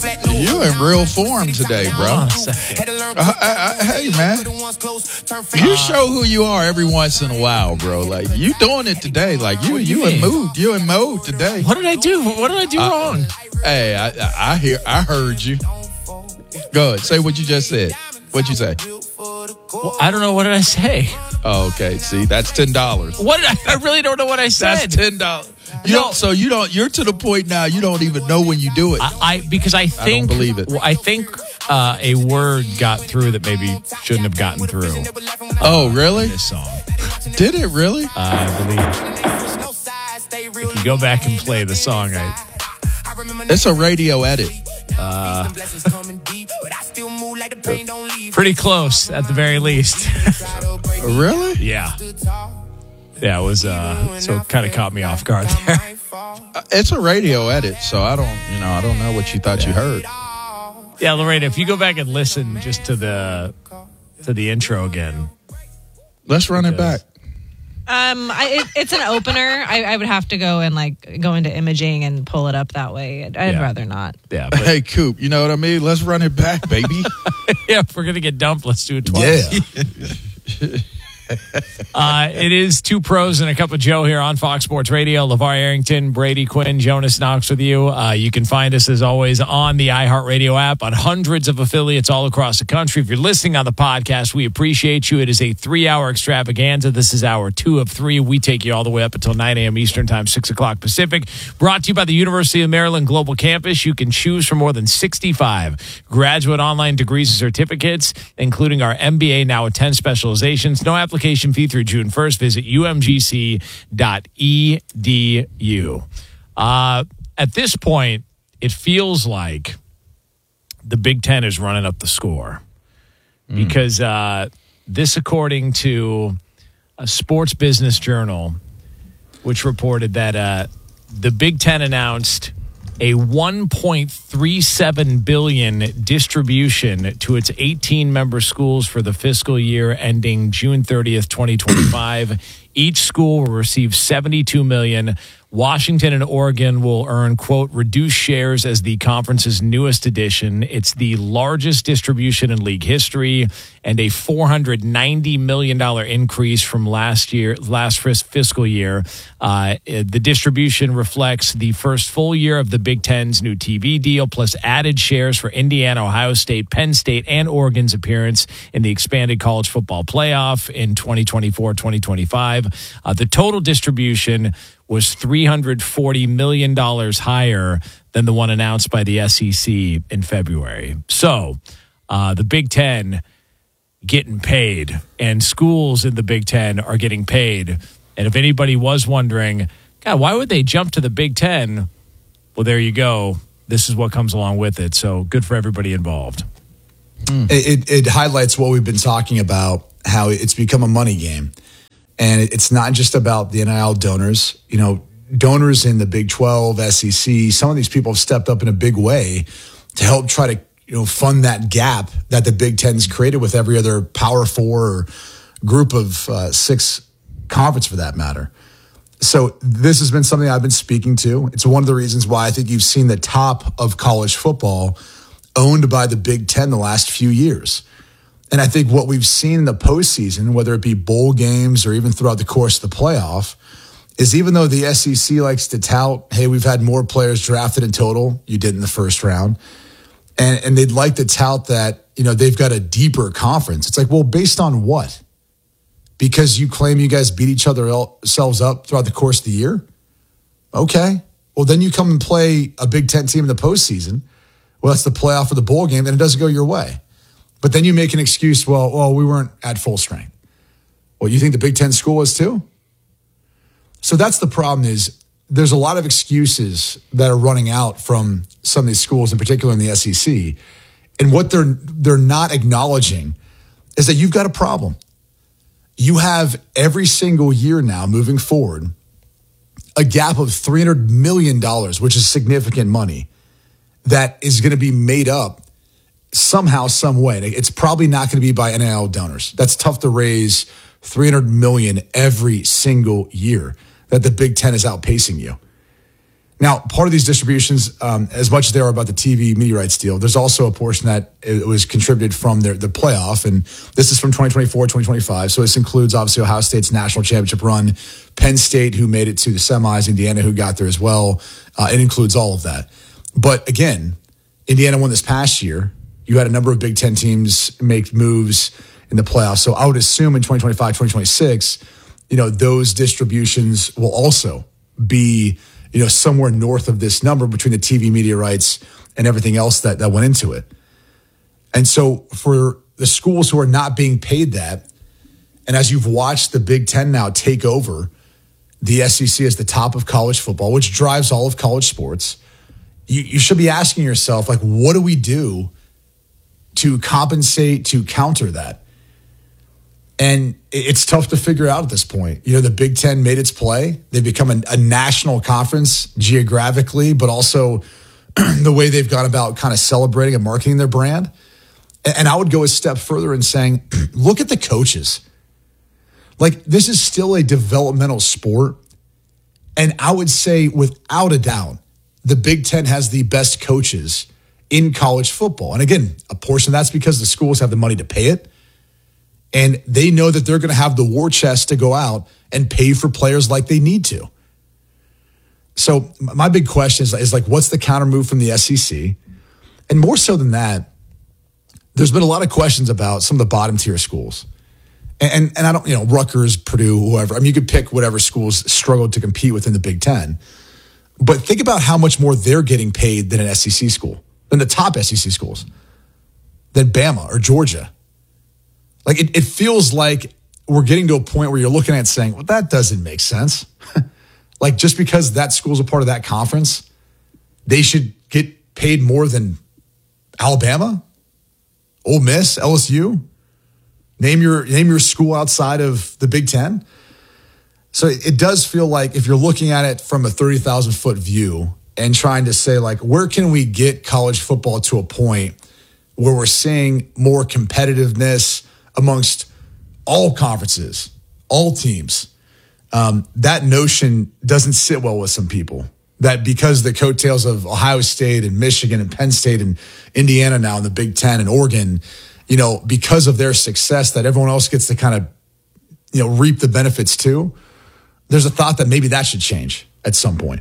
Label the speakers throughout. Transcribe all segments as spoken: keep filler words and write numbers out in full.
Speaker 1: You in real form today, bro. Uh, I, I, hey, man. You show who you are every once in a while, bro. Like, you doing it today. Like, you you in mood. You in mode today.
Speaker 2: What did I do? What did I do
Speaker 1: uh,
Speaker 2: wrong?
Speaker 1: Hey, I, I, I hear. I heard you. Go ahead. Say what you just said. What'd you say?
Speaker 2: Well, I don't know. What did I say?
Speaker 1: Oh, okay. See, that's ten dollars.
Speaker 2: What? Did I, I really don't know what I said.
Speaker 1: That's ten dollars. You no. don't, so you don't. You're to the point now. You don't even know when you do it.
Speaker 2: I, I because I think
Speaker 1: I don't believe it.
Speaker 2: I think uh, a word got through that maybe shouldn't have gotten through.
Speaker 1: Oh, really?
Speaker 2: This song.
Speaker 1: Did it really?
Speaker 2: Uh, I believe. If you go back and play the song, I.
Speaker 1: It's a radio edit.
Speaker 2: Uh, pretty close, at the very least.
Speaker 1: Really?
Speaker 2: Yeah. Yeah, it was, uh, so it kind of caught me off guard there.
Speaker 1: It's a radio edit, so I don't, you know, I don't know what you thought
Speaker 2: yeah.
Speaker 1: you heard.
Speaker 2: Yeah, Lorena, if you go back and listen just to the to the intro again.
Speaker 1: Let's run it back.
Speaker 3: Um, I, it, it's an opener. I, I would have to go and like go into imaging and pull it up that way. I'd, I'd
Speaker 2: yeah.
Speaker 3: rather not.
Speaker 2: Yeah. But,
Speaker 1: hey, Coop, you know what I mean? Let's run it back, baby.
Speaker 2: Yeah, if we're gonna get dumped, let's do it twice.
Speaker 1: Yeah.
Speaker 2: uh, it is Two Pros and a Cup of Joe here on Fox Sports Radio. LeVar Arrington, Brady Quinn, Jonas Knox with you. Uh, you can find us, as always, on the iHeartRadio app, on hundreds of affiliates all across the country. If you're listening on the podcast, we appreciate you. It is a three-hour extravaganza. This is hour two of three. We take you all the way up until nine a.m. Eastern Time, six o'clock Pacific. Brought to you by the University of Maryland Global Campus. You can choose from more than sixty-five graduate online degrees and certificates, including our M B A, now with ten specializations. No application fee through June first. Visit u m g c dot e d u. Uh, at this point, it feels like the Big Ten is running up the score mm. because uh, this, according to a Sports Business Journal, which reported that uh, the Big Ten announced a one point three seven billion dollars distribution to its eighteen member schools for the fiscal year ending June thirtieth, twenty twenty-five. Each school will receive seventy-two million dollars. Washington and Oregon will earn, quote, reduced shares as the conference's newest addition. It's the largest distribution in league history and a four hundred ninety million dollars increase from last year, last fiscal year. Uh, the distribution reflects the first full year of the Big Ten's new T V deal, plus added shares for Indiana, Ohio State, Penn State, and Oregon's appearance in the expanded college football playoff in twenty twenty-four twenty twenty-five. Uh, the total distribution was three hundred forty million dollars higher than the one announced by the S E C in February. So uh, the Big Ten getting paid, and schools in the Big Ten are getting paid. And if anybody was wondering, God, why would they jump to the Big Ten? Well, there you go. This is what comes along with it. So good for everybody involved.
Speaker 4: Mm. It, it highlights what we've been talking about, how it's become a money game. And it's not just about the N I L donors. You know, donors in the Big twelve, S E C, some of these people have stepped up in a big way to help try to, you know, fund that gap that the Big Ten's created with every other Power Four or group of uh, six conference for that matter. So this has been something I've been speaking to. It's one of the reasons why I think you've seen the top of college football owned by the Big Ten the last few years. And I think what we've seen in the postseason, whether it be bowl games or even throughout the course of the playoff, is even though the S E C likes to tout, hey, we've had more players drafted in total, you did in the first round, and, and they'd like to tout that, you know, they've got a deeper conference. It's like, well, based on what? Because you claim you guys beat each other selves up throughout the course of the year? Okay. Well, then you come and play a Big Ten team in the postseason. Well, that's the playoff or the bowl game, and it doesn't go your way. But then you make an excuse, well, well, we weren't at full strength. Well, you think the Big Ten school is too? So that's the problem, is there's a lot of excuses that are running out from some of these schools, in particular in the S E C. And what they're they're not acknowledging is that you've got a problem. You have every single year now moving forward a gap of three hundred million dollars, which is significant money, that is going to be made up somehow, some way. It's probably not going to be by N I L donors. That's tough to raise three hundred million dollars every single year that the Big Ten is outpacing you. Now, part of these distributions, um, as much as they are about the T V media rights deal, there's also a portion that it was contributed from their, the playoff. And this is from twenty twenty-four, twenty twenty-five. So this includes, obviously, Ohio State's national championship run, Penn State, who made it to the semis, Indiana, who got there as well. Uh, it includes all of that. But again, Indiana won this past year. You had a number of Big Ten teams make moves in the playoffs. So I would assume in twenty twenty-five, twenty twenty-six, you know, those distributions will also be, you know, somewhere north of this number between the T V media rights and everything else that, that went into it. And so for the schools who are not being paid that, and as you've watched the Big Ten now take over the S E C as the top of college football, which drives all of college sports, you, you should be asking yourself, like, what do we do to compensate, to counter that? And it's tough to figure out at this point. You know, the Big Ten made its play. They've become a, a national conference geographically, but also the way they've gone about kind of celebrating and marketing their brand. And, and I would go a step further in saying, look at the coaches. Like, this is still a developmental sport. And I would say, without a doubt, the Big Ten has the best coaches in college football. And again, a portion of that's because the schools have the money to pay it. And they know that they're going to have the war chest to go out and pay for players like they need to. So my big question is, is like, what's the counter move from the S E C? And more so than that, there's been a lot of questions about some of the bottom tier schools. And, and, and I don't, you know, Rutgers, Purdue, whoever. I mean, you could pick whatever schools struggled to compete within the Big Ten. But think about how much more they're getting paid than an S E C school, than the top S E C schools, than Bama or Georgia. Like, it, it feels like we're getting to a point where you're looking at it saying, well, that doesn't make sense. Like, just because that school's a part of that conference, they should get paid more than Alabama, Ole Miss, L S U. Name your name your school outside of the Big Ten. So it, it does feel like if you're looking at it from a thirty thousand foot view and trying to say, like, where can we get college football to a point where we're seeing more competitiveness amongst all conferences, all teams. Um, that notion doesn't sit well with some people. That because the coattails of Ohio State and Michigan and Penn State and Indiana now in the Big Ten and Oregon, you know, because of their success, that everyone else gets to kind of, you know, reap the benefits too. There's a thought that maybe that should change at some point.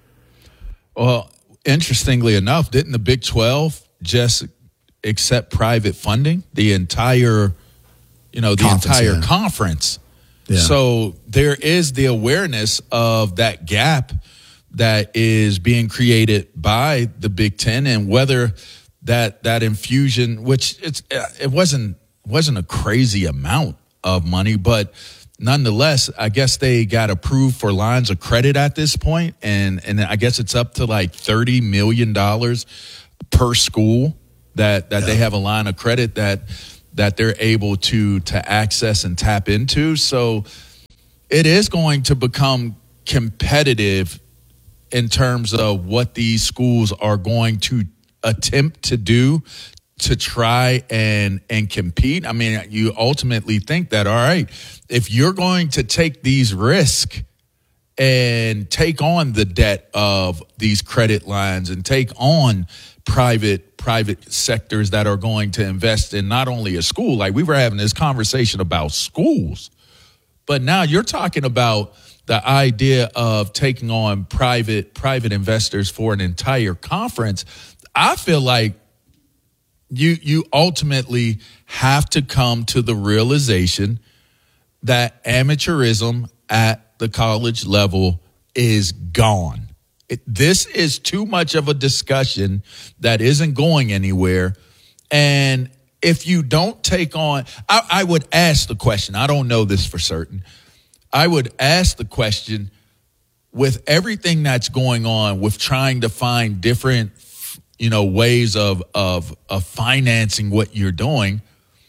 Speaker 1: Well, interestingly enough, didn't the Big twelve just accept private funding? The entire, you know, the conference, entire yeah. conference. Yeah. So there is the awareness of that gap that is being created by the Big Ten, and whether that that infusion, which it's it wasn't wasn't a crazy amount of money, but nonetheless, I guess they got approved for lines of credit at this point, and and I guess it's up to like thirty million dollars per school that that yeah. they have a line of credit that that they're able to to access and tap into. So it is going to become competitive in terms of what these schools are going to attempt to do to try and and compete. I mean, you ultimately think that, all right, if you're going to take these risks and take on the debt of these credit lines and take on private private sectors that are going to invest in not only a school, like we were having this conversation about schools, but now you're talking about the idea of taking on private private investors for an entire conference. I feel like you you ultimately have to come to the realization that amateurism at the college level is gone. It, this is too much of a discussion that isn't going anywhere. And if you don't take on, I, I would ask the question, I don't know this for certain. I would ask the question, with everything that's going on, with trying to find different, you know, ways of of of financing what you're doing,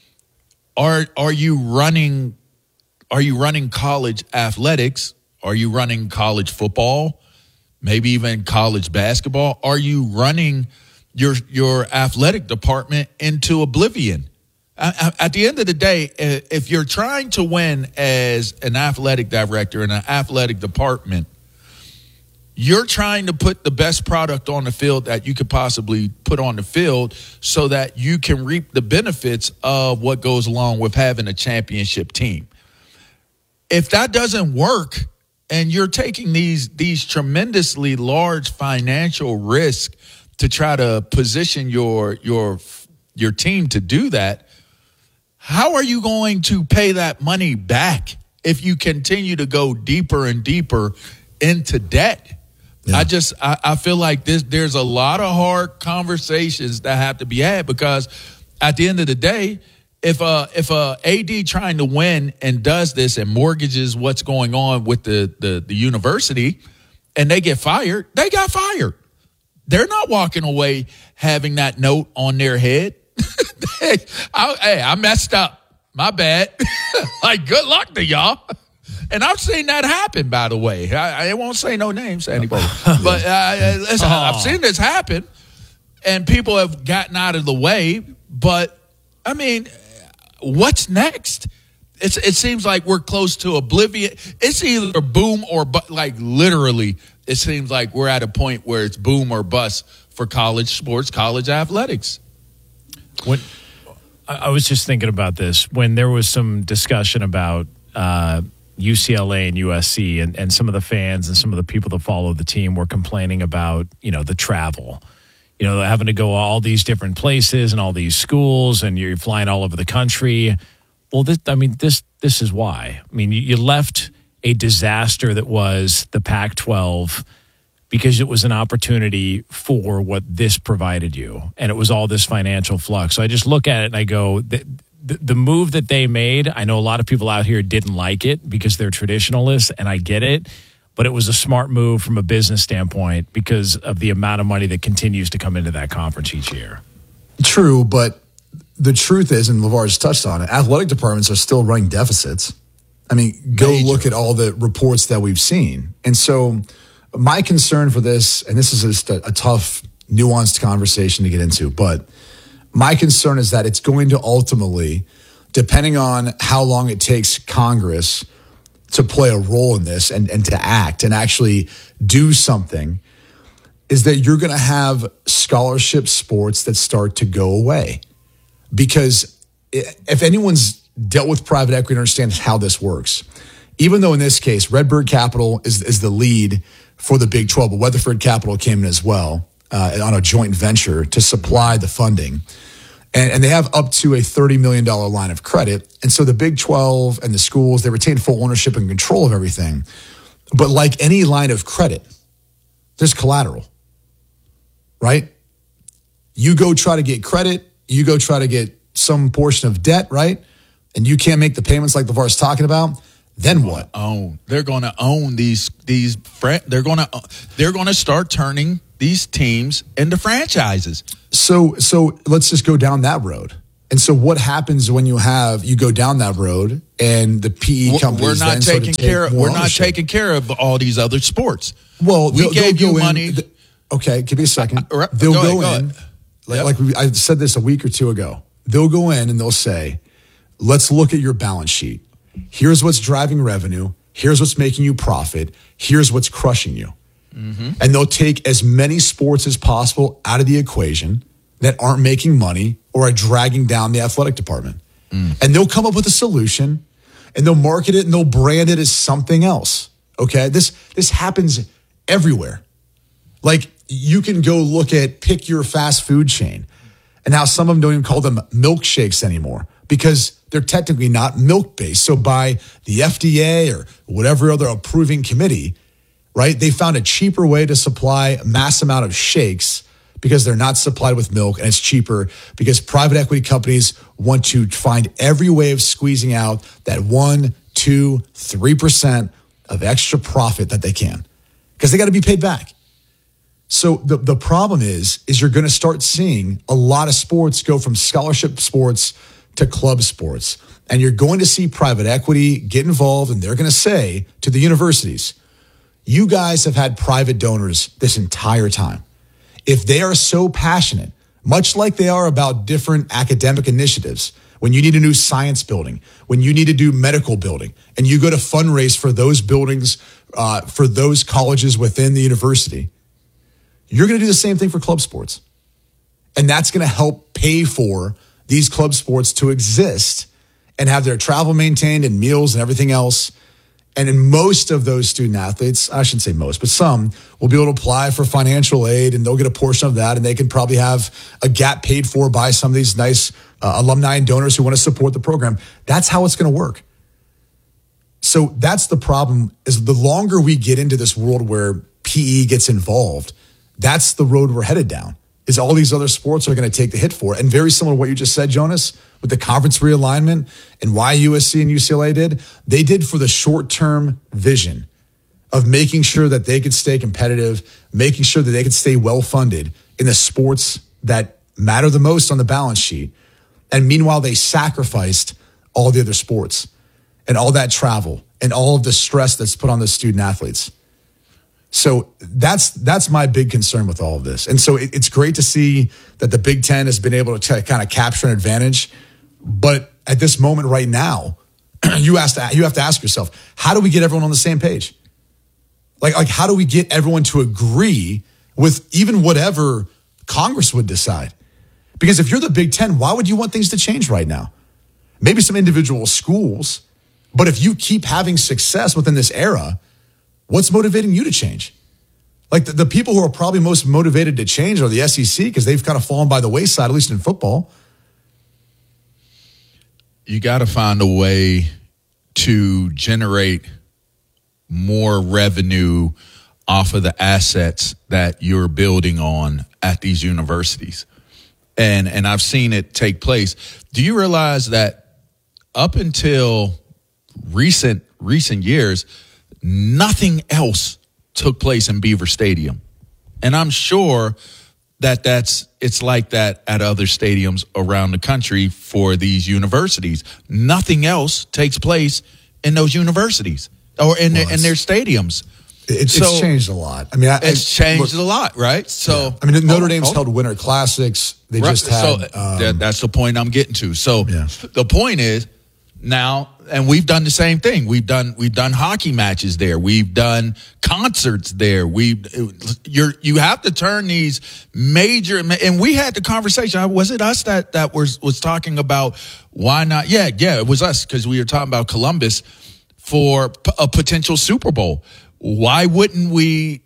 Speaker 1: are are you running are you running college athletics? Are you running college football? Maybe even college basketball? Are you running your your athletic department into oblivion? At the end of the day, if you're trying to win as an athletic director in an athletic department, You're trying to put the best product on the field that you could possibly put on the field so that you can reap the benefits of what goes along with having a championship team. If that doesn't work and you're taking these these tremendously large financial risks to try to position your your your team to do that, how are you going to pay that money back if you continue to go deeper and deeper into debt? Yeah. I just, I, I feel like this, there's a lot of hard conversations that have to be had, because at the end of the day, if a, if a A D trying to win and does this and mortgages what's going on with the, the, the university and they get fired, they got fired. They're not walking away having that note on their head. hey, I, hey, I messed up. My bad. Like, good luck to y'all. And I've seen that happen, by the way. I, I won't say no names to anybody. But uh, listen, oh. I've seen this happen, and people have gotten out of the way. But, I mean, what's next? It's, it seems like we're close to oblivion. It's either boom or bust. Like, literally, it seems like we're at a point where it's boom or bust for college sports, college athletics.
Speaker 2: When, I was just thinking about this. When there was some discussion about uh, – U C L A and U S C, and, and some of the fans and some of the people that follow the team were complaining about, you know, the travel, you know, having to go all these different places and all these schools, and you're flying all over the country. Well, this, I mean, this this is why. I mean, you, you left a disaster that was the Pac twelve because it was an opportunity for what this provided you, and it was all this financial flux. So I just look at it and I go, the, the move that they made, I know a lot of people out here didn't like it because they're traditionalists, and I get it, but it was a smart move from a business standpoint because of the amount of money that continues to come into that conference each year.
Speaker 4: True, but the truth is, and LeVar just touched on it, athletic departments are still running deficits. I mean, go Major. Look at all the reports that we've seen. And so my concern for this, and this is just a, a tough, nuanced conversation to get into, but my concern is that it's going to ultimately, depending on how long it takes Congress to play a role in this and, and to act and actually do something, is that you're going to have scholarship sports that start to go away. Because if anyone's dealt with private equity and understands how this works, even though in this case, Redbird Capital is, is the lead for the Big twelve, but Weatherford Capital came in as well uh, on a joint venture to supply the funding. And, and they have up to a thirty million dollars line of credit. And so the Big twelve and the schools, they retain full ownership and control of everything. But like any line of credit, there's collateral, right? You go try to get credit, you go try to get some portion of debt, right? And you can't make the payments like LeVar's talking about, then what?
Speaker 1: Own. They're going to own these these they're going to they're going to start turning these teams into franchises.
Speaker 4: So so let's just go down that road. And so what happens when you have you go down that road and the P E companies
Speaker 1: we're not
Speaker 4: then
Speaker 1: taking
Speaker 4: sort of
Speaker 1: care
Speaker 4: take
Speaker 1: of, we're
Speaker 4: ownership.
Speaker 1: not taking care of all these other sports.
Speaker 4: Well,
Speaker 1: we
Speaker 4: they'll,
Speaker 1: gave
Speaker 4: they'll
Speaker 1: you
Speaker 4: in,
Speaker 1: money.
Speaker 4: The, okay, give me a second.
Speaker 1: Uh,
Speaker 4: they'll
Speaker 1: go,
Speaker 4: go,
Speaker 1: ahead,
Speaker 4: in
Speaker 1: go
Speaker 4: like,
Speaker 1: yep.
Speaker 4: like we, I said this a week or two ago. They'll go in and they'll say, let's look at your balance sheet. Here's what's driving revenue. Here's what's making you profit. Here's what's crushing you. Mm-hmm. And they'll take as many sports as possible out of the equation that aren't making money or are dragging down the athletic department. Mm. And they'll come up with a solution and they'll market it and they'll brand it as something else. Okay? This this happens everywhere. Like you can go look at, pick your fast food chain, and how some of them don't even call them milkshakes anymore because they're technically not milk-based. So by the F D A or whatever other approving committee, right, they found a cheaper way to supply a mass amount of shakes because they're not supplied with milk, and it's cheaper because private equity companies want to find every way of squeezing out that one, two, three percent of extra profit that they can because they got to be paid back. So the, the problem is, is you're going to start seeing a lot of sports go from scholarship sports to club sports. And you're going to see private equity get involved, and they're going to say to the universities, you guys have had private donors this entire time. If they are so passionate, much like they are about different academic initiatives, when you need a new science building, when you need to do medical building, and you go to fundraise for those buildings uh, for those colleges within the university, you're going to do the same thing for club sports. And that's going to help pay for these club sports to exist and have their travel maintained and meals and everything else. And in most of those student athletes, I shouldn't say most, but some will be able to apply for financial aid and they'll get a portion of that. And they can probably have a gap paid for by some of these nice uh, alumni and donors who want to support the program. That's how it's going to work. So that's the problem, is the longer we get into this world where P E gets involved, that's the road we're headed down, is all these other sports are going to take the hit for it. And very similar to what you just said, Jonas, with the conference realignment and why U S C and U C L A did, they did for the short-term vision of making sure that they could stay competitive, making sure that they could stay well-funded in the sports that matter the most on the balance sheet. And meanwhile, they sacrificed all the other sports and all that travel and all of the stress that's put on the student athletes. So that's that's my big concern with all of this. And so it, it's great to see that the Big Ten has been able to t- kind of capture an advantage. But at this moment right now, you have to you have to ask yourself, how do we get everyone on the same page? Like, like how do we get everyone to agree with even whatever Congress would decide? Because if you're the Big Ten, why would you want things to change right now? Maybe some individual schools, but if you keep having success within this era, what's motivating you to change? Like the, the people who are probably most motivated to change are the S E C because they've kind of fallen by the wayside, at least in football.
Speaker 1: You got to find a way to generate more revenue off of the assets that you're building on at these universities. And and I've seen it take place. Do you realize that up until recent recent years, nothing else took place in Beaver Stadium? And I'm sure that that's it's like that at other stadiums around the country for these universities. Nothing else takes place in those universities or in, well, their, in their stadiums.
Speaker 4: It,
Speaker 1: so,
Speaker 4: it's changed a lot. I mean, I,
Speaker 1: it's
Speaker 4: I,
Speaker 1: changed
Speaker 4: look,
Speaker 1: a lot, right? So,
Speaker 4: yeah. I mean, Notre
Speaker 1: oh,
Speaker 4: Dame's
Speaker 1: oh.
Speaker 4: held Winter Classics. They
Speaker 1: right.
Speaker 4: just had.
Speaker 1: So
Speaker 4: um,
Speaker 1: that, that's the point I'm getting to. So
Speaker 4: yeah.
Speaker 1: the point is now, and we've done the same thing. We've done we've done hockey matches there. We've done concerts there. We you're you have to turn these major, and we had the conversation. Was it us that that was was talking about why not? Yeah, yeah, it was us because we were talking about Columbus for a potential Super Bowl. Why wouldn't we?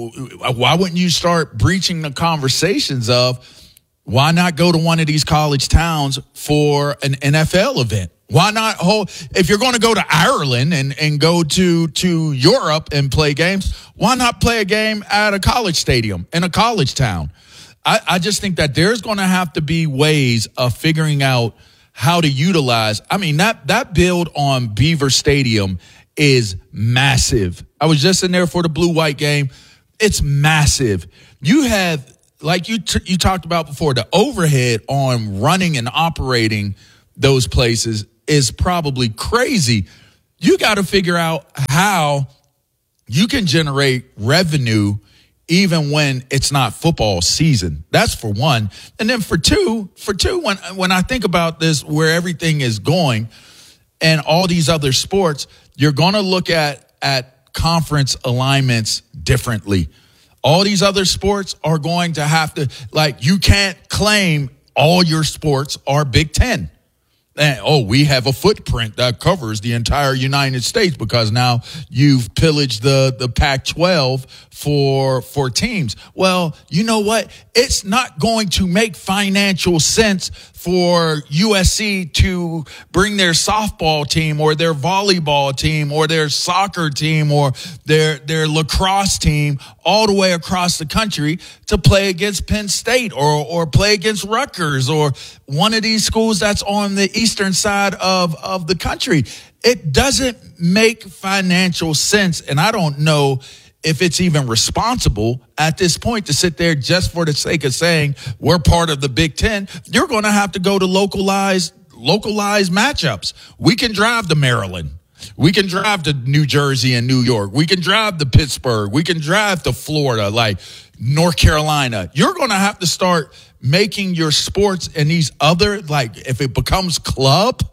Speaker 1: Why wouldn't you start breaching the conversations of why not go to one of these college towns for an N F L event? Why not hold, if you're going to go to Ireland and, and go to, to Europe and play games, why not play a game at a college stadium in a college town? I, I just think that there's going to have to be ways of figuring out how to utilize. I mean, that, that build on Beaver Stadium is massive. I was just in there for the blue-white game. It's massive. You have, like you, t- you talked about before, the overhead on running and operating those places is probably crazy. You got to figure out how you can generate revenue even when it's not football season. That's for one. And then for two, for two, when when I think about this, where everything is going and all these other sports, you're going to look at at conference alignments differently. All these other sports are going to have to, like, you can't claim all your sports are Big Ten. And, oh, we have a footprint that covers the entire United States because now you've pillaged the, the Pac twelve for for teams. Well, you know what? It's not going to make financial sense for U S C to bring their softball team or their volleyball team or their soccer team or their their lacrosse team all the way across the country to play against Penn State or or play against Rutgers or one of these schools that's on the eastern side of, of the country. It doesn't make financial sense, and I don't know if it's even responsible at this point to sit there just for the sake of saying we're part of the Big Ten. You're going to have to go to localized localized matchups. We can drive to Maryland. We can drive to New Jersey and New York. We can drive to Pittsburgh. We can drive to Florida, like North Carolina. You're going to have to start making your sports and these other, like if it becomes club,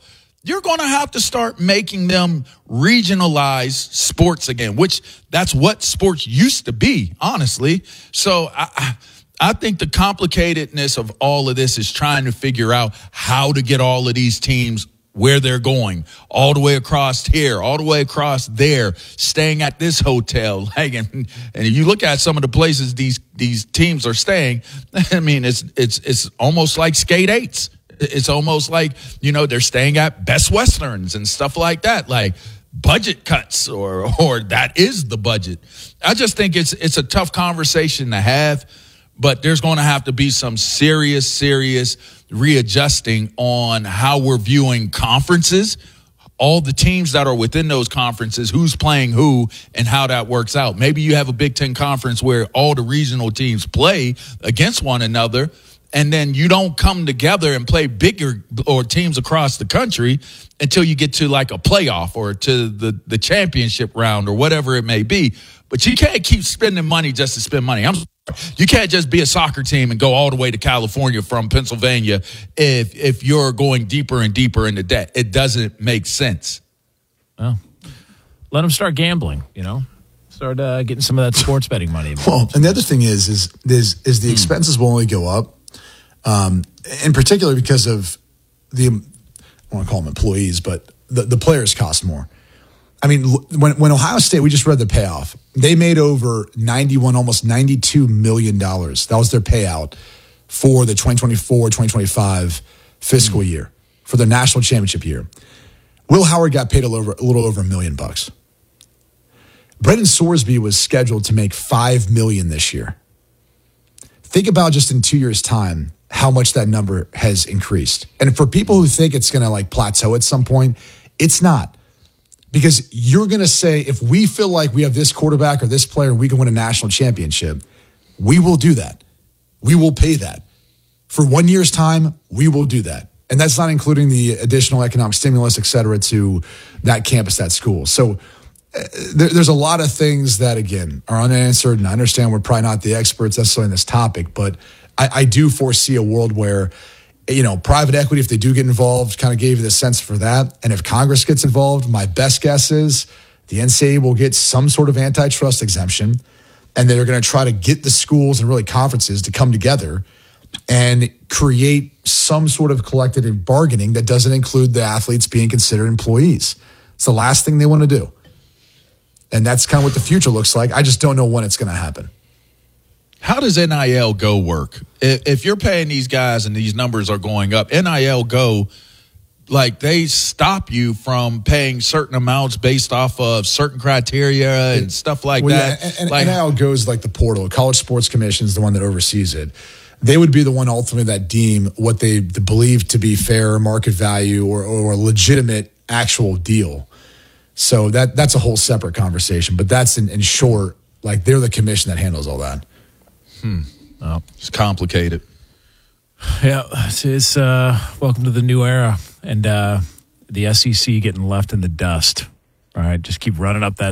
Speaker 1: you're going to have to start making them regionalized sports again, which that's what sports used to be, honestly. So I, I think the complicatedness of all of this is trying to figure out how to get all of these teams where they're going, all the way across here, all the way across there, staying at this hotel. Like, and, and if you look at some of the places these these teams are staying, I mean, it's it's it's almost like skate eights. It's almost like, you know, they're staying at Best Westerns and stuff like that, like budget cuts or or that is the budget. I just think it's it's a tough conversation to have, but there's going to have to be some serious, serious readjusting on how we're viewing conferences, all the teams that are within those conferences, who's playing who, and how that works out. Maybe you have a Big Ten conference where all the regional teams play against one another, and then you don't come together and play bigger or teams across the country until you get to like a playoff or to the, the championship round or whatever it may be. But you can't keep spending money just to spend money. I'm sorry. You can't just be a soccer team and go all the way to California from Pennsylvania if if you're going deeper and deeper into debt. It doesn't make sense.
Speaker 2: Well, let them start gambling, you know. Start uh, getting some of that sports betting money.
Speaker 4: Well, and the other thing is, is, is, is the expenses will only go up. Um, in particular because of the, I want to call them employees, but the, the players cost more. I mean, when when Ohio State, we just read the payoff, they made over ninety-one, almost ninety-two million dollars. That was their payout for the twenty twenty-four twenty twenty-five fiscal mm. year, for the national championship year. Will Howard got paid a little, a little over a million bucks. Brendan Sorsby was scheduled to make five million this year. Think about just in two years' time how much that number has increased. And for people who think it's going to like plateau at some point, it's not. Because you're going to say, if we feel like we have this quarterback or this player and we can win a national championship, we will do that. We will pay that. For one year's time, we will do that. And that's not including the additional economic stimulus, et cetera, to that campus, that school. So uh, there, there's a lot of things that, again, are unanswered. And I understand we're probably not the experts necessarily in this topic, but I, I do foresee a world where, you know, private equity, if they do get involved, kind of gave you the sense for that. And if Congress gets involved, my best guess is the N C double A will get some sort of antitrust exemption, and they're going to try to get the schools and really conferences to come together and create some sort of collective bargaining that doesn't include the athletes being considered employees. It's the last thing they want to do. And that's kind of what the future looks like. I just don't know when it's going to happen.
Speaker 1: How does N I L Go work? If you're paying these guys and these numbers are going up, N I L Go, like they stop you from paying certain amounts based off of certain criteria and stuff like
Speaker 4: well,
Speaker 1: that.
Speaker 4: Yeah, and, and
Speaker 1: like,
Speaker 4: N I L Go is like the portal. College Sports Commission is the one that oversees it. They would be the one ultimately that deem what they believe to be fair market value or, or a legitimate actual deal. So that that's a whole separate conversation. But that's in, in short, like they're the commission that handles all that.
Speaker 1: Hmm. Oh, it's complicated.
Speaker 2: Yeah, it's, it's uh, welcome to the new era, and uh, the S E C getting left in the dust. All right, just keep running up that